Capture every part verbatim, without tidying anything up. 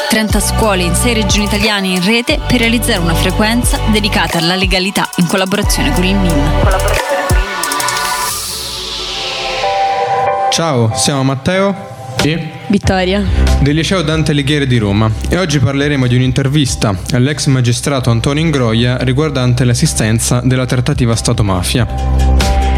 trenta scuole in sei regioni italiane in rete per realizzare una frequenza dedicata alla legalità in collaborazione con il M I N. Ciao, siamo Matteo e Vittoria del liceo Dante Alighieri di Roma e oggi parleremo di un'intervista all'ex magistrato Antonio Ingroia riguardante l'assistenza della trattativa Stato-mafia.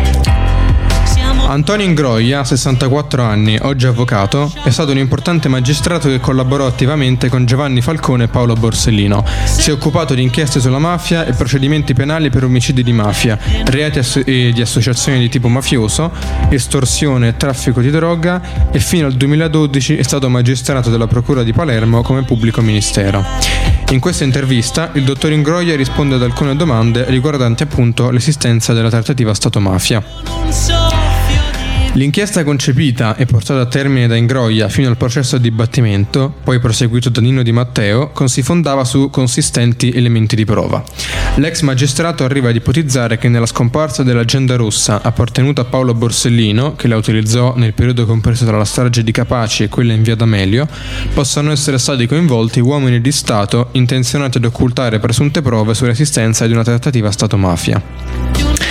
Antonio Ingroia, sessantaquattro anni, oggi avvocato, è stato un importante magistrato che collaborò attivamente con Giovanni Falcone e Paolo Borsellino. Si è occupato di inchieste sulla mafia e procedimenti penali per omicidi di mafia, reati asso- e di associazioni di tipo mafioso, estorsione e traffico di droga e fino al duemiladodici è stato magistrato della Procura di Palermo come pubblico ministero. In questa intervista il dottor Ingroia risponde ad alcune domande riguardanti appunto l'esistenza della trattativa Stato-mafia. L'inchiesta concepita e portata a termine da Ingroia fino al processo a dibattimento, poi proseguito da Nino Di Matteo, si fondava su consistenti elementi di prova. L'ex magistrato arriva ad ipotizzare che nella scomparsa dell'agenda rossa appartenuta a Paolo Borsellino, che la utilizzò nel periodo compreso tra la strage di Capaci e quella in via D'Amelio, possano essere stati coinvolti uomini di Stato intenzionati ad occultare presunte prove sull'esistenza di una trattativa Stato-mafia.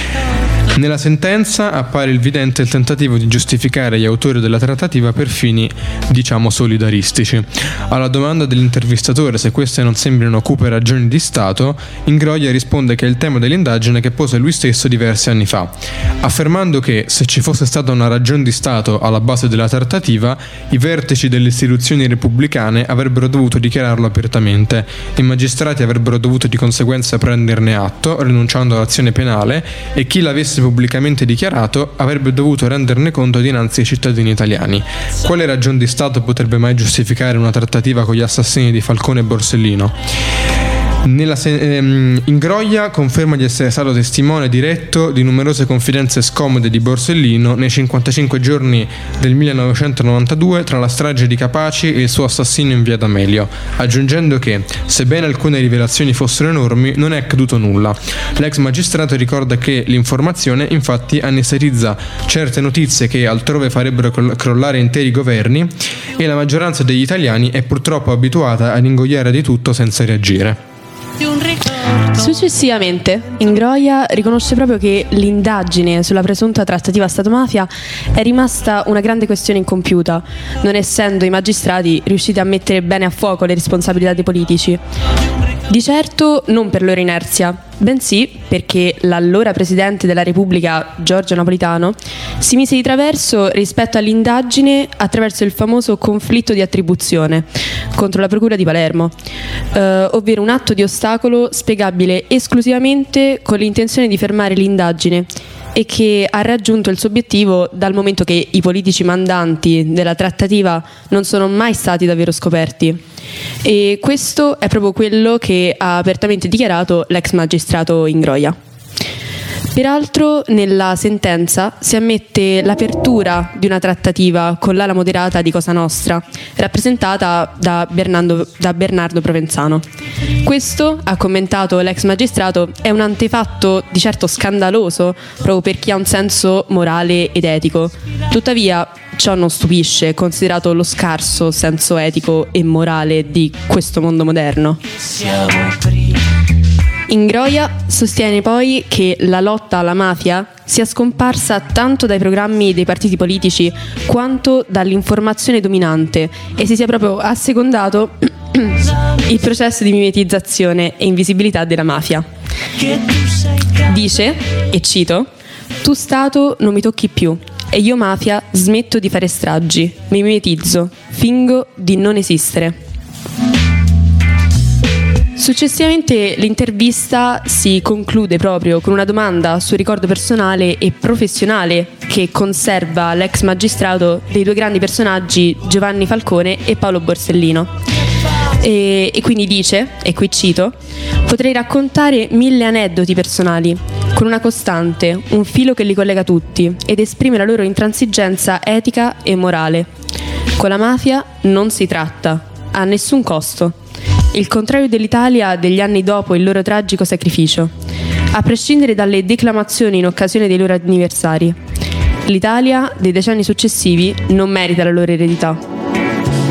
Nella sentenza appare evidente il tentativo di giustificare gli autori della trattativa per fini, diciamo, solidaristici. Alla domanda dell'intervistatore se queste non sembrino cupe ragioni di Stato, Ingroia risponde che è il tema dell'indagine che pose lui stesso diversi anni fa, affermando che se ci fosse stata una ragione di Stato alla base della trattativa, i vertici delle istituzioni repubblicane avrebbero dovuto dichiararlo apertamente, i magistrati avrebbero dovuto di conseguenza prenderne atto, rinunciando all'azione penale, e chi l'avesse pubblicamente dichiarato avrebbe dovuto renderne conto dinanzi ai cittadini italiani. Quale ragione di Stato potrebbe mai giustificare una trattativa con gli assassini di Falcone e Borsellino? Nella se- ehm, Ingroia conferma di essere stato testimone diretto di numerose confidenze scomode di Borsellino nei cinquantacinque giorni del millenovecentonovantadue tra la strage di Capaci e il suo assassinio in via D'Amelio, aggiungendo che, sebbene alcune rivelazioni fossero enormi, non è accaduto nulla. L'ex magistrato ricorda che l'informazione infatti anestetizza certe notizie che altrove farebbero crollare interi governi e la maggioranza degli italiani è purtroppo abituata ad ingoiare di tutto senza reagire. Successivamente, Ingroia riconosce proprio che l'indagine sulla presunta trattativa Stato-mafia è rimasta una grande questione incompiuta, non essendo i magistrati riusciti a mettere bene a fuoco le responsabilità dei politici. Di certo non per loro inerzia, bensì perché l'allora Presidente della Repubblica, Giorgio Napolitano, si mise di traverso rispetto all'indagine attraverso il famoso conflitto di attribuzione contro la Procura di Palermo, eh, ovvero un atto di ostacolo spiegabile esclusivamente con l'intenzione di fermare l'indagine e che ha raggiunto il suo obiettivo dal momento che i politici mandanti della trattativa non sono mai stati davvero scoperti. E questo è proprio quello che ha apertamente dichiarato l'ex magistrato Ingroia. Peraltro nella sentenza si ammette l'apertura di una trattativa con l'ala moderata di Cosa Nostra, rappresentata da Bernardo, da Bernardo Provenzano. Questo, ha commentato l'ex magistrato, è un antefatto di certo scandaloso proprio per chi ha un senso morale ed etico. Tuttavia ciò non stupisce, considerato lo scarso senso etico e morale di questo mondo moderno. Ingroia sostiene poi che la lotta alla mafia sia scomparsa tanto dai programmi dei partiti politici quanto dall'informazione dominante e si sia proprio assecondato il processo di mimetizzazione e invisibilità della mafia. Dice, e cito: "Tu Stato non mi tocchi più e io mafia smetto di fare stragi, mi mimetizzo, fingo di non esistere." Successivamente l'intervista si conclude proprio con una domanda sul ricordo personale e professionale che conserva l'ex magistrato dei due grandi personaggi Giovanni Falcone e Paolo Borsellino. E, e quindi dice, e qui cito: "Potrei raccontare mille aneddoti personali, con una costante, un filo che li collega tutti ed esprime la loro intransigenza etica e morale. Con la mafia non si tratta, a nessun costo. Il contrario dell'Italia degli anni dopo il loro tragico sacrificio, a prescindere dalle declamazioni in occasione dei loro anniversari. L'Italia dei decenni successivi non merita la loro eredità."